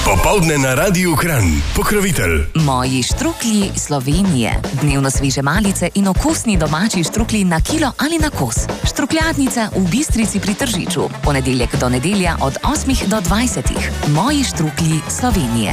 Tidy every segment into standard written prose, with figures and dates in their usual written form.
Popoldne na Radiu Kranj. Pokrovitelj Moji štruklji Slovenije. Dnevno sveže malice in okusni domači štruklji na kilo ali na kos. Štrukljadnica v Bistrici pri Tržiču. Ponedeljek do nedelja od 8 do 20. Moji štruklji Slovenije.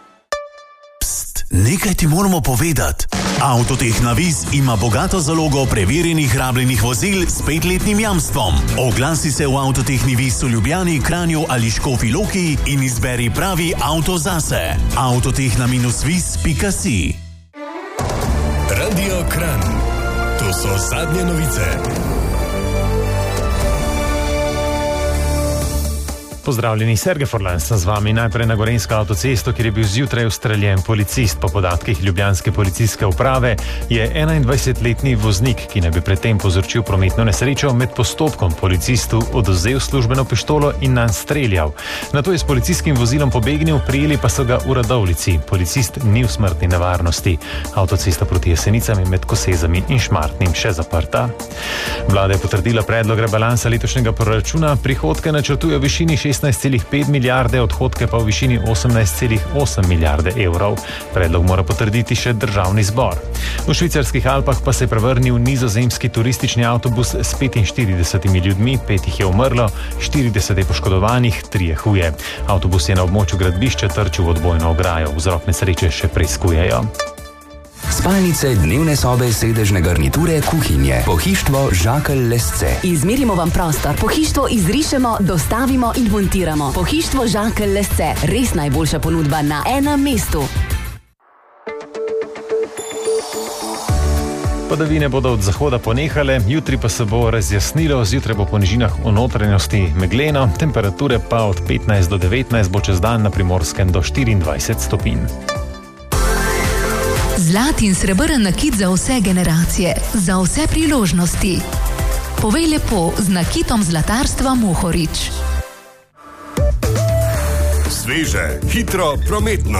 Nekaj ti moramo povedati. Avtotehna Viz ima bogato zalogo preverjenih rabljenih vozil s 5-letnim jamstvom. Oglasi se v Avtotehni Viz v Ljubljani, Kranju ali Škofji Loki in izberi pravi avto zase. Avtotehna-viz.si. Radio Kranj. To so zadnje novice. Pozdravljeni, Sergej Forlan sem z vami. Najprej na Gorenjsko avtocesto, kjer je bil zjutraj ustreljen policist. Po podatkih ljubljanske policijske uprave je 21-letni voznik, ki naj bi predtem povzročil prometno nesrečo, med postopkom policistu odvzel službeno pištolo in nanj streljal. Nato je s policijskim vozilom pobegnil, prijeli pa so ga v Radovljici. Policist ni v smrtni nevarnosti. Avtocesta proti Jesenicam je med Kosezami in Šmartnim še zaprta. Vlada je potrdila predlog rebalansa letošnjega proračuna. Prihodke načrtuje v višini 16,5 milijarde, odhodke pa v višini 18,8 milijarde evrov. Predlog mora potrditi še državni zbor. V švicarskih Alpah pa se je prevrnil nizozemski turistični avtobus s 45 ljudmi, 5 jih je umrlo, 40 je poškodovanih, 3 je huje. Avtobus je na območju gradbišča trčil v odbojno ograjo. Vzrok nesreče še preiskujejo. Spalnice, dnevne sobe, sedežne garniture, kuhinje. Pohištvo Žakelj Lesce. Izmerimo vam prostor, pohištvo izrišemo, dostavimo in montiramo. Pohištvo Žakelj Lesce. Res najboljša ponudba na enem mestu. Padavine bodo od zahoda ponehale, jutri pa se bo razjasnilo, zjutraj bo po nižinah v notranjosti megleno, temperature pa od 15 do 19, bo čez dan na Primorskem do 24 stopinj. Zlat in srebrn nakit za vse generacije, za vse priložnosti. Povej lepo z nakitom zlatarstva Mohorič. Sveže, hitro, prometno.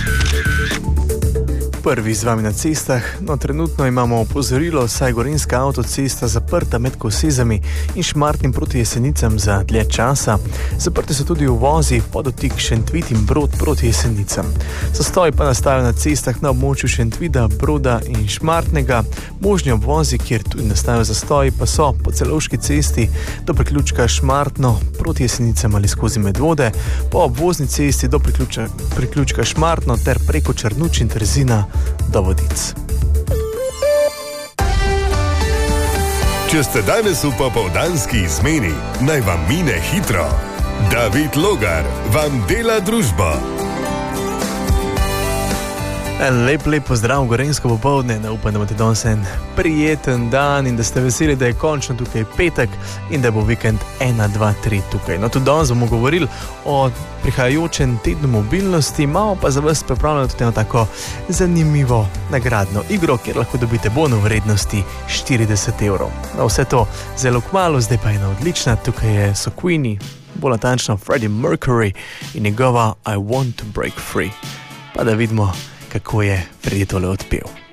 Prvi z vami na cestah, no trenutno imamo opozorilo, saj Gorenjska avtocesta zaprta med Kosezami in Šmartnim proti Jesenicam za dlje časa. Zaprte so tudi uvozi Podotik, Šentvit in Brod proti Jesenicam. Zastoj pa nastajajo na cestah na območju Šentvida, Broda in Šmartnega. Možni obvozi, kjer tudi nastajajo zastoji, pa so po Celovški cesti do priključka Šmartno proti Jesenicam ali skozi Medvode, po obvozni cesti do priključka Šmartno ter preko Črnuč in Trzina do Vodic. Če ste danes v popoldanski izmeni, naj vam mine hitro. David Logar vam dela družbo. En lep pozdrav, gorenjsko popoldne. Upam, da imate danes en prijeten dan in da ste veseli, da je končno tukaj petek in da bo vikend 1, 2, 3 tukaj. No, tudi danes bomo govorili o prihajajočem tednu mobilnosti, malo pa za vas pripravljeno tudi eno tako zanimivo nagradno igro, kjer lahko dobite bon v vrednosti 40 evrov. No, vse to zelo kmalu, zdaj pa ena odlična, tukaj so Queenie, bolj natančno Freddie Mercury in njegova I Want to Break Free. Pa da vidimo, kako je Freddie tole odpel.